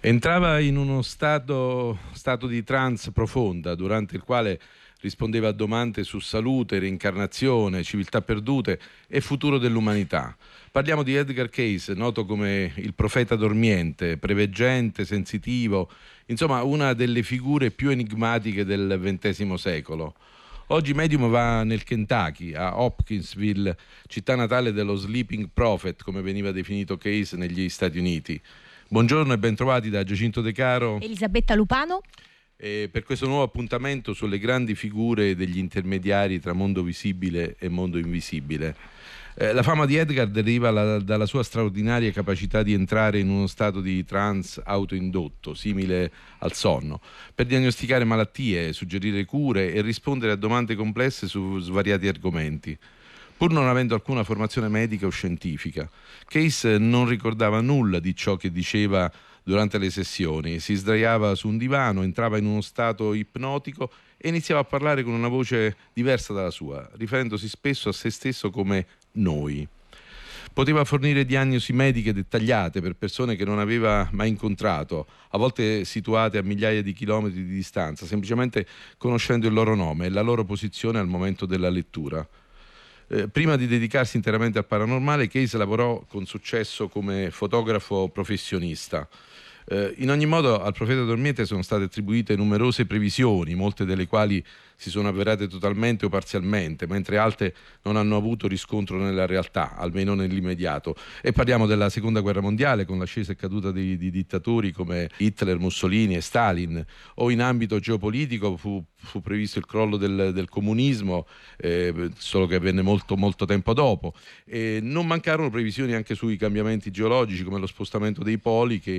Entrava in uno stato di trance profonda, durante il quale rispondeva a domande su salute, reincarnazione, civiltà perdute e futuro dell'umanità. Parliamo di Edgar Cayce, noto come il profeta dormiente, preveggente, sensitivo, insomma una delle figure più enigmatiche del XX secolo. Oggi Medium va nel Kentucky, a Hopkinsville, città natale dello Sleeping Prophet, come veniva definito Cayce negli Stati Uniti. Buongiorno e bentrovati da Giacinto De Caro. Elisabetta Lupano. Per questo nuovo appuntamento sulle grandi figure degli intermediari tra mondo visibile e mondo invisibile. La fama di Edgar deriva dalla sua straordinaria capacità di entrare in uno stato di trance autoindotto, simile al sonno, per diagnosticare malattie, suggerire cure e rispondere a domande complesse su svariati argomenti. Pur non avendo alcuna formazione medica o scientifica, Cayce non ricordava nulla di ciò che diceva durante le sessioni. Si sdraiava su un divano, entrava in uno stato ipnotico e iniziava a parlare con una voce diversa dalla sua, riferendosi spesso a se stesso come noi. Poteva fornire diagnosi mediche dettagliate per persone che non aveva mai incontrato, a volte situate a migliaia di chilometri di distanza, semplicemente conoscendo il loro nome e la loro posizione al momento della lettura. Prima di dedicarsi interamente al paranormale, Cayce lavorò con successo come fotografo professionista. In ogni modo, al profeta dormiente sono state attribuite numerose previsioni, molte delle quali si sono avverate totalmente o parzialmente, mentre altre non hanno avuto riscontro nella realtà, almeno nell'immediato. E parliamo della Seconda Guerra Mondiale, con l'ascesa e caduta di dittatori come Hitler, Mussolini e Stalin, o in ambito geopolitico fu previsto il crollo del comunismo, solo che avvenne molto tempo dopo. Non mancarono previsioni anche sui cambiamenti geologici, come lo spostamento dei poli, che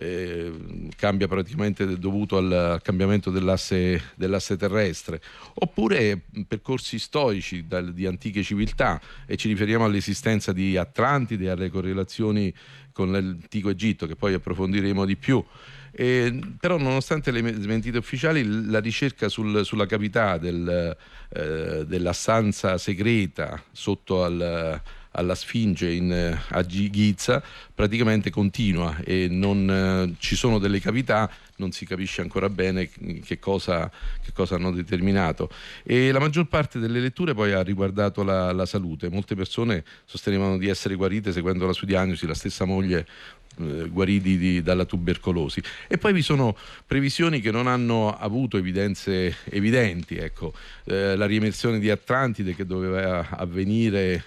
cambia praticamente dovuto al cambiamento dell'asse terrestre, oppure percorsi storici di antiche civiltà, e ci riferiamo all'esistenza di Atlantide e alle correlazioni con l'antico Egitto, che poi approfondiremo di più. Però nonostante le smentite ufficiali, la ricerca sulla cavità della stanza segreta sotto alla Sfinge a Giza praticamente continua, e non ci sono delle cavità, non si capisce ancora bene che cosa hanno determinato, e la maggior parte delle letture poi ha riguardato la salute. Molte sostenevano di essere guarite seguendo la sua diagnosi, la stessa moglie guariti dalla tubercolosi. E poi vi sono previsioni che non hanno avuto evidenze evidenti, ecco. La riemersione di Atlantide, che doveva avvenire,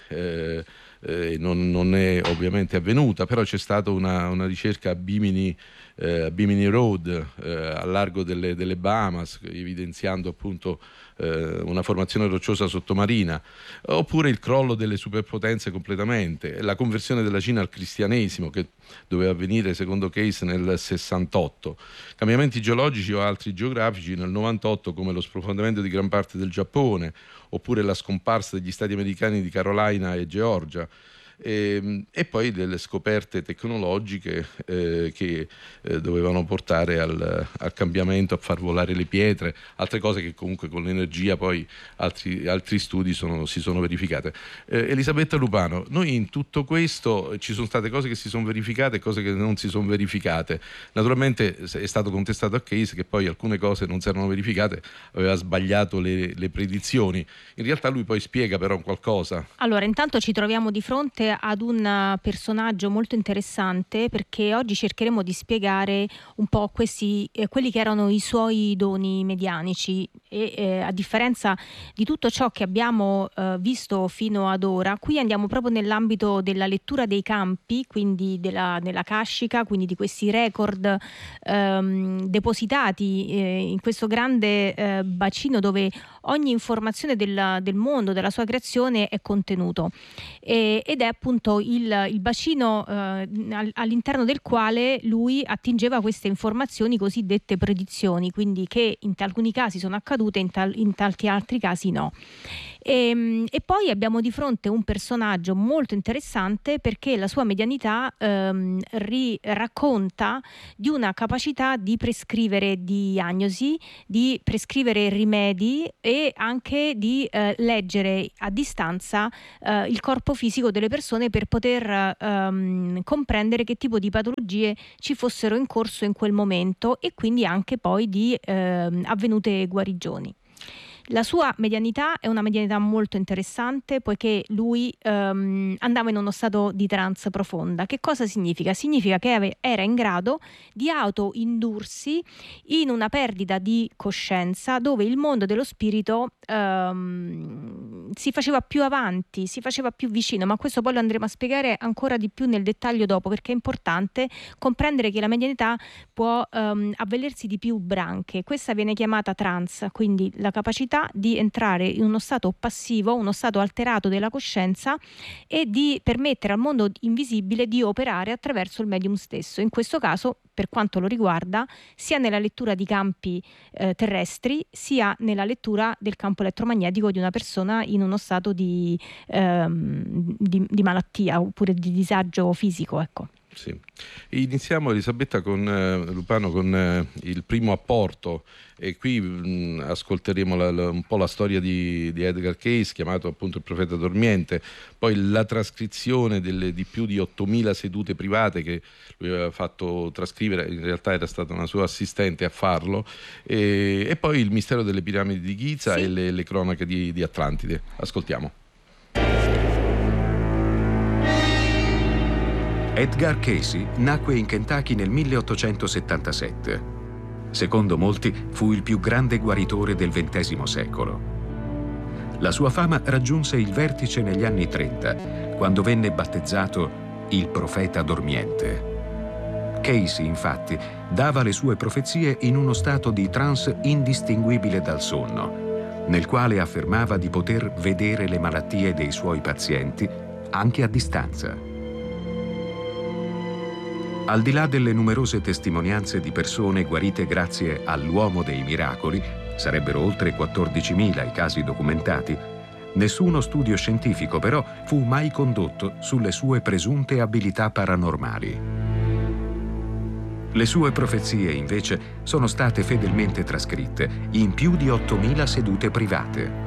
non è ovviamente avvenuta, però c'è stata una ricerca a Bimini Road, al largo delle Bahamas, evidenziando appunto una formazione rocciosa sottomarina, oppure il crollo delle superpotenze completamente, la conversione della Cina al cristianesimo, che doveva avvenire secondo Cayce nel 68, cambiamenti geologici o altri geografici nel 98, come lo sprofondamento di gran parte del Giappone, oppure la scomparsa degli stati americani di Carolina e Georgia. E poi delle scoperte tecnologiche che dovevano portare al cambiamento, a far volare le pietre, altre cose che comunque con l'energia poi altri studi si sono verificate. Elisabetta Lupano, noi in tutto questo ci sono state cose che si sono verificate e cose che non si sono verificate. Naturalmente è stato contestato a Cayce che poi alcune cose non si erano verificate, aveva sbagliato le predizioni. In realtà lui poi spiega però qualcosa. Allora, intanto ci troviamo di fronte ad un personaggio molto interessante, perché oggi cercheremo di spiegare un po' quelli che erano i suoi doni medianici, e a differenza di tutto ciò che abbiamo visto fino ad ora, qui andiamo proprio nell'ambito della lettura dei campi, quindi della Akashica, quindi di questi record depositati in questo grande bacino dove ogni informazione del mondo, della sua creazione è contenuto, ed è appunto il bacino all'interno del quale lui attingeva queste informazioni, cosiddette predizioni, quindi che in alcuni casi sono accadute sedute, in tanti altri casi no. E poi abbiamo di fronte un personaggio molto interessante, perché la sua medianità racconta di una capacità di prescrivere diagnosi, di prescrivere rimedi e anche di leggere a distanza il corpo fisico delle persone per poter comprendere che tipo di patologie ci fossero in corso in quel momento, e quindi anche poi di avvenute guarigioni. La sua medianità è una medianità molto interessante, poiché lui andava in uno stato di trance profonda. Che cosa significa? Significa che era in grado di autoindursi in una perdita di coscienza, dove il mondo dello spirito si faceva più avanti, si faceva più vicino, ma questo poi lo andremo a spiegare ancora di più nel dettaglio dopo, perché è importante comprendere che la medianità può avvalersi di più branche. Questa viene chiamata trance, quindi la capacità di entrare in uno stato passivo, uno stato alterato della coscienza, e di permettere al mondo invisibile di operare attraverso il medium stesso. In questo caso, per quanto lo riguarda, sia nella lettura di campi terrestri, sia nella lettura del campo elettromagnetico di una persona in uno stato di malattia oppure di disagio fisico, ecco. Sì. Iniziamo, Elisabetta, con Lupano, con il primo apporto, e qui ascolteremo un po' la storia di Edgar Cayce, chiamato appunto il profeta dormiente, poi la trascrizione di più di 8.000 sedute private che lui aveva fatto trascrivere, in realtà era stata una sua assistente a farlo, e poi il mistero delle piramidi di Giza, sì, e le cronache di Atlantide. Ascoltiamo. Edgar Cayce nacque in Kentucky nel 1877. Secondo molti fu il più grande guaritore del XX secolo. La sua fama raggiunse il vertice negli anni 30, quando venne battezzato il profeta dormiente. Cayce, infatti, dava le sue profezie in uno stato di trance indistinguibile dal sonno, nel quale affermava di poter vedere le malattie dei suoi pazienti anche a distanza. Al di là delle numerose testimonianze di persone guarite grazie all'uomo dei miracoli, sarebbero oltre 14.000 i casi documentati, nessuno studio scientifico però fu mai condotto sulle sue presunte abilità paranormali. Le sue profezie, invece, sono state fedelmente trascritte in più di 8.000 sedute private.